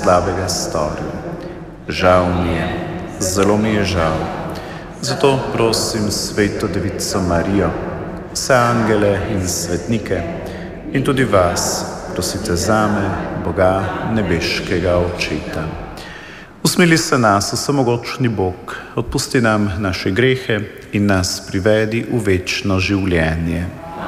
slabega storil. Žal mi je, zelo mi je žal. Zato prosim Sveto Devico Marijo, vse angele in svetnike in tudi vas, prosite zame, Boga nebeškega Očeta. Usmili se nas, vsemogočni Bog, odpusti nam naše grehe in nas privedi v večno življenje.